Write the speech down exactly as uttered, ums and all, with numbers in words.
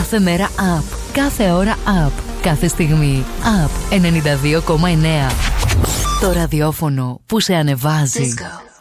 Κάθε μέρα up. Κάθε ώρα up. Κάθε στιγμή up. ενενήντα δύο κόμμα εννέα. Το ραδιόφωνο που σε ανεβάζει. Disco.